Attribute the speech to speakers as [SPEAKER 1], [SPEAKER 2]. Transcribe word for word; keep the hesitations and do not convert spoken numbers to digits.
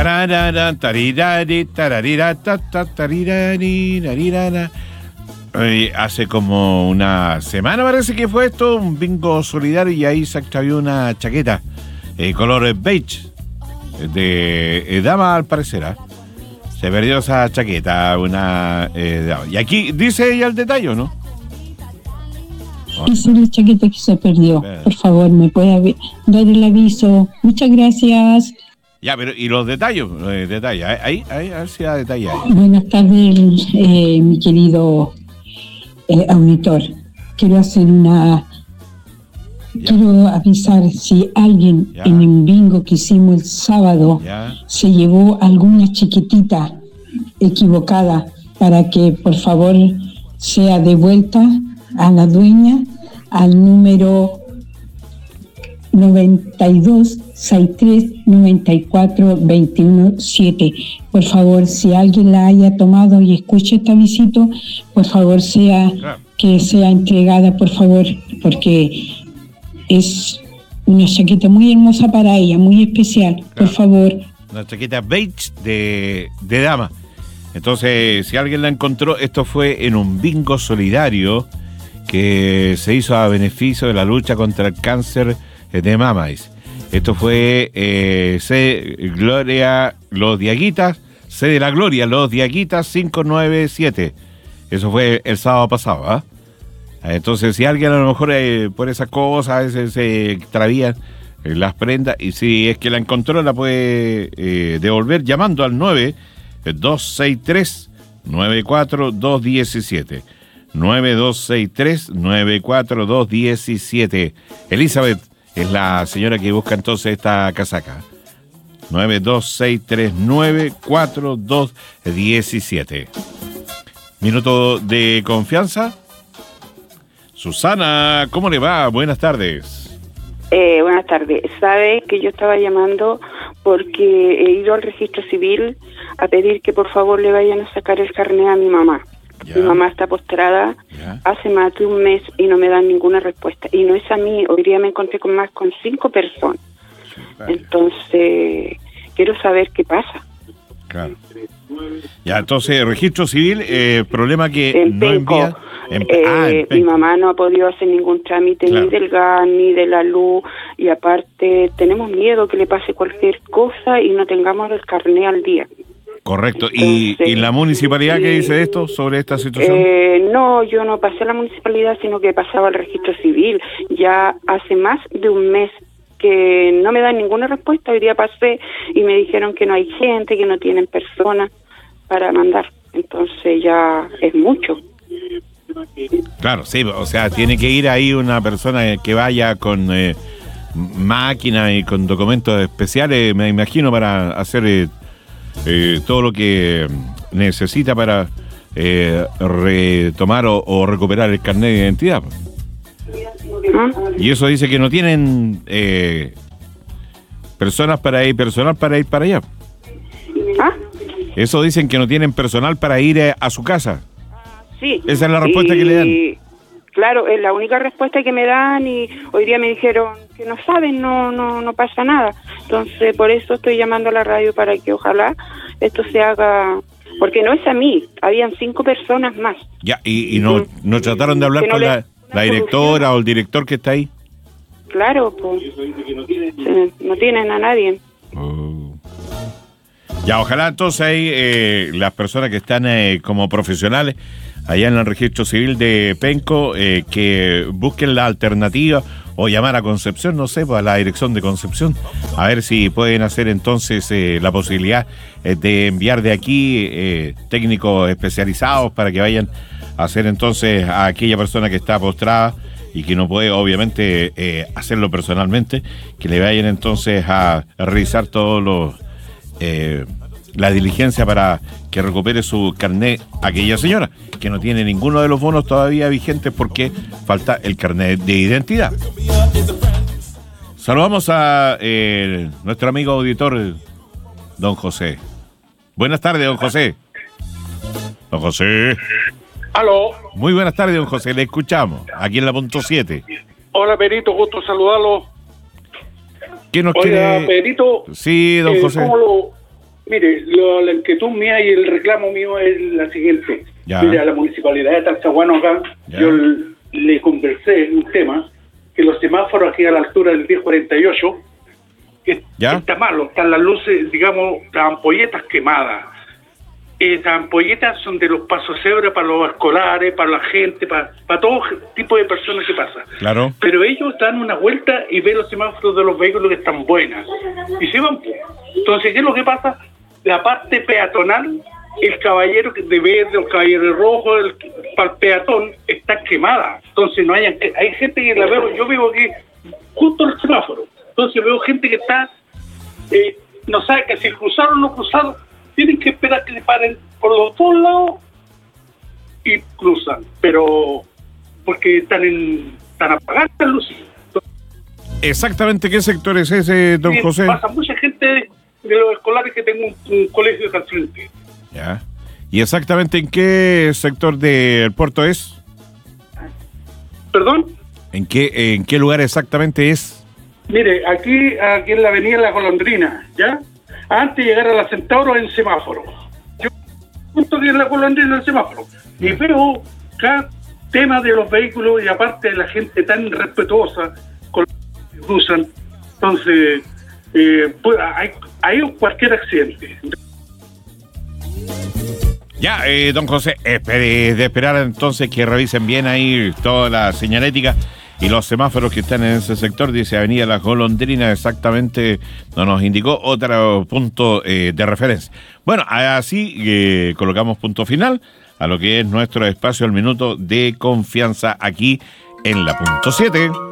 [SPEAKER 1] Tararara, tarirari, tararira, ta, ta, tarirari, tarirara. Eh, hace como una semana parece que fue esto, un bingo solidario, y ahí se extravió una chaqueta eh, color beige de eh, dama, al parecer. ¿eh? Se perdió esa chaqueta, una eh, dama. Y aquí dice ella el detalle, ¿no?
[SPEAKER 2] Esa es la chaqueta que se perdió. Por favor, ¿me puede avi- dar el aviso? Muchas gracias.
[SPEAKER 1] Ya, pero ¿y los detalles? Eh, detalles. Ahí, ahí, a ver si da detalle ahí.
[SPEAKER 2] Buenas tardes, eh, mi querido eh, auditor. Quiero hacer una...
[SPEAKER 1] Ya.
[SPEAKER 2] Quiero avisar si alguien
[SPEAKER 1] Ya.
[SPEAKER 2] en el bingo que hicimos el sábado
[SPEAKER 1] Ya.
[SPEAKER 2] se llevó alguna chiquitita equivocada, para que por favor sea devuelta a la dueña al número noventa y dos, sesenta y tres, noventa y cuatro, veintiuno, siete. Por favor, si alguien la haya tomado y escucha esta visita, por favor sea
[SPEAKER 1] Claro.
[SPEAKER 2] que sea entregada, por favor, porque es una chaqueta muy hermosa para ella, muy especial. Por
[SPEAKER 1] Claro.
[SPEAKER 2] favor.
[SPEAKER 1] Una chaqueta beige de, de dama. Entonces, si alguien la encontró, esto fue en un bingo solidario que se hizo a beneficio de la lucha contra el cáncer de mama. Esto fue eh, C Gloria Los Diaguitas, C de la Gloria Los Diaguitas cinco nueve siete. Eso fue el sábado pasado, ¿ah? Entonces, si alguien a lo mejor eh, por esas cosas a veces se extravían eh, las prendas, y si es que la encontró, la puede eh, devolver llamando al nueve dos seis tres, nueve cuatro dos uno siete. nueve dos seis tres, nueve cuatro dos uno siete. Elizabeth es la señora que busca entonces esta casaca. nueve dos seis tres, nueve cuatro dos uno siete. Minuto de confianza. Susana, ¿cómo le va? Buenas tardes.
[SPEAKER 3] Eh, buenas tardes. Sabe que yo estaba llamando porque he ido al registro civil a pedir que por favor le vayan a sacar el carnet a mi mamá.
[SPEAKER 1] Ya.
[SPEAKER 3] Mi mamá está postrada
[SPEAKER 1] Ya.
[SPEAKER 3] hace más de un mes y no me dan ninguna respuesta. Y no es a mí, hoy día me encontré con más con cinco personas.
[SPEAKER 1] Vale.
[SPEAKER 3] Entonces, quiero saber qué pasa.
[SPEAKER 1] Claro. Ya, entonces, registro civil, eh, problema que
[SPEAKER 3] En
[SPEAKER 1] no
[SPEAKER 3] Penco,
[SPEAKER 1] envía... en-
[SPEAKER 3] eh,
[SPEAKER 1] ah, en
[SPEAKER 3] mi
[SPEAKER 1] Penco.
[SPEAKER 3] mamá no ha podido hacer ningún trámite
[SPEAKER 1] Claro.
[SPEAKER 3] ni del gas ni de la luz, y aparte tenemos miedo que le pase cualquier cosa y no tengamos el carnet al día.
[SPEAKER 1] Correcto. ¿Y,
[SPEAKER 3] Entonces,
[SPEAKER 1] ¿Y la municipalidad qué dice de esto, sobre esta situación?
[SPEAKER 3] Eh, no, yo no pasé a la municipalidad, sino que pasaba al registro civil. Ya hace más de un mes que no me dan ninguna respuesta. Hoy día pasé y me dijeron que no hay gente, que no tienen personas para mandar. Entonces ya es mucho.
[SPEAKER 1] Claro, sí, o sea, tiene que ir ahí una persona que vaya con eh, máquina y con documentos especiales, me imagino, para hacer eh, eh, todo lo que necesita para eh, retomar o, o recuperar el carnet de identidad.
[SPEAKER 3] ¿Ah?
[SPEAKER 1] Y eso dice que no tienen eh, personas para ir, personal para ir para allá.
[SPEAKER 3] ¿Ah?
[SPEAKER 1] Eso dicen que no tienen personal para ir eh, a su casa.
[SPEAKER 3] Sí.
[SPEAKER 1] Esa es la respuesta
[SPEAKER 3] Y,
[SPEAKER 1] que le dan.
[SPEAKER 3] Claro, es la única respuesta que me dan, y hoy día me dijeron que no saben, no no no pasa nada. Entonces, por eso estoy llamando a la radio para que ojalá esto se haga, porque no es a mí, habían cinco personas más.
[SPEAKER 1] Ya, y, y no, no trataron de hablar
[SPEAKER 3] Que no
[SPEAKER 1] con
[SPEAKER 3] le-
[SPEAKER 1] la, la directora o el director que está ahí.
[SPEAKER 3] Claro, pues sí, no tienen a nadie.
[SPEAKER 1] Oh. Ya, ojalá entonces ahí eh, las personas que están eh, como profesionales allá en el registro civil de Penco, eh, que busquen la alternativa o llamar a Concepción, no sé, pues a la dirección de Concepción, a ver si pueden hacer entonces eh, la posibilidad eh, de enviar de aquí eh, técnicos especializados para que vayan a hacer entonces a aquella persona que está postrada y que no puede obviamente eh, hacerlo personalmente, que le vayan entonces a realizar todos los eh, la diligencia para que recupere su carnet aquella señora, que no tiene ninguno de los bonos todavía vigentes porque falta el carnet de identidad. Saludamos a eh, nuestro amigo auditor, don José. Buenas tardes, don José. Don José.
[SPEAKER 4] Aló.
[SPEAKER 1] Muy buenas tardes, don José. Le escuchamos aquí en la punto siete.
[SPEAKER 4] Hola, Perito, gusto saludarlo.
[SPEAKER 1] ¿Qué nos
[SPEAKER 4] Oiga,
[SPEAKER 1] quiere?
[SPEAKER 4] Perito.
[SPEAKER 1] Sí, don
[SPEAKER 4] eh,
[SPEAKER 1] José.
[SPEAKER 4] ¿cómo lo, Mire, lo, la inquietud mía y el reclamo mío es la siguiente.
[SPEAKER 1] Ya.
[SPEAKER 4] Mire, a la municipalidad de Talcahuano acá,
[SPEAKER 1] Ya.
[SPEAKER 4] yo l- le conversé un tema, que los semáforos aquí a la altura del diez cuarenta y ocho, que
[SPEAKER 1] Ya.
[SPEAKER 4] está malo, están las luces, digamos, las ampolletas quemadas. Esas ampolletas son de los pasos cebra para los escolares, para la gente, para, para todo tipo de personas que pasan.
[SPEAKER 1] Claro.
[SPEAKER 4] Pero ellos dan una vuelta y ven los semáforos de los vehículos que están buenas. Y se van. Pues. Entonces, ¿qué es lo que pasa? La parte peatonal, el caballero de verde, el caballero de rojo, el, para el peatón, está quemada. Entonces, no hay, hay gente que la veo, yo vivo aquí justo el semáforo. Entonces, veo gente que está, eh, no sabe que si cruzaron o no cruzaron, tienen que esperar que le paren por los dos lados y cruzan. Pero, porque están, en, están apagadas las luces.
[SPEAKER 1] Exactamente, ¿qué sector es ese, don
[SPEAKER 4] Sí,
[SPEAKER 1] José?
[SPEAKER 4] pasa mucha gente de, de los escolares que tengo un, un colegio al frente.
[SPEAKER 1] Ya. ¿Y exactamente en qué sector del puerto es?
[SPEAKER 4] ¿Perdón?
[SPEAKER 1] ¿En qué, en qué lugar exactamente es?
[SPEAKER 4] Mire, aquí, aquí en la avenida La Golondrina, ¿ya? Antes de llegar a la Centauro en semáforo. Yo justo aquí en La Golondrina en semáforo. Y
[SPEAKER 1] Ya.
[SPEAKER 4] veo cada tema de los vehículos y aparte de la gente tan respetuosa con los que cruzan. Entonces, eh, pues, hay, hay cualquier accidente.
[SPEAKER 1] Ya, eh, don José, espere, de esperar entonces que revisen bien ahí toda la señalética y los semáforos que están en ese sector. Dice Avenida La Golondrina, exactamente, no nos indicó otro punto eh, de referencia. Bueno, así eh, colocamos punto final a lo que es nuestro espacio, el minuto de confianza aquí en la punto siete.